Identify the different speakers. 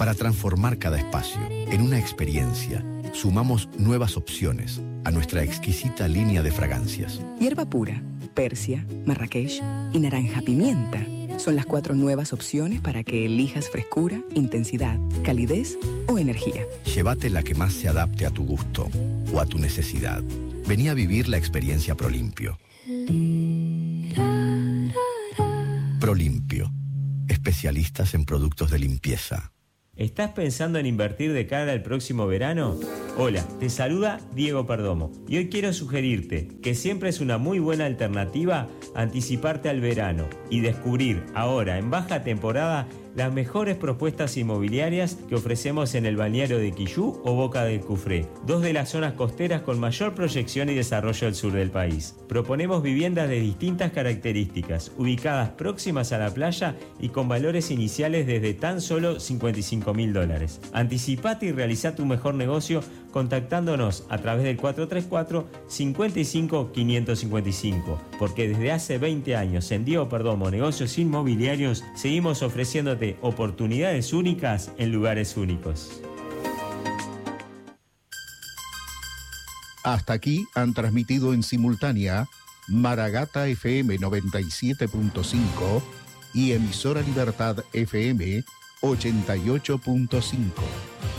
Speaker 1: Para transformar cada espacio en una experiencia, sumamos nuevas opciones a nuestra exquisita línea de fragancias.
Speaker 2: Hierba pura, persia, marrakech y naranja pimienta son las 4 nuevas opciones para que elijas frescura, intensidad, calidez o energía.
Speaker 1: Llévate la que más se adapte a tu gusto o a tu necesidad. Vení a vivir la experiencia Prolimpio. Prolimpio, especialistas en productos de limpieza.
Speaker 3: ¿Estás pensando en invertir de cara al próximo verano? Hola, te saluda Diego Perdomo y hoy quiero sugerirte que siempre es una muy buena alternativa anticiparte al verano y descubrir ahora en baja temporada las mejores propuestas inmobiliarias que ofrecemos en el balneario de Quillú o Boca del Cufré, 2 de las zonas costeras con mayor proyección y desarrollo del sur del país. Proponemos viviendas de distintas características, ubicadas próximas a la playa y con valores iniciales desde tan solo $55.000. Anticipate y realiza tu mejor negocio contactándonos a través del 434-55-555, porque desde hace 20 años en Diego Perdomo Negocios Inmobiliarios seguimos ofreciéndote oportunidades únicas en lugares únicos.
Speaker 4: Hasta aquí han transmitido en simultánea Maragata FM 97.5 y Emisora Libertad FM 88.5.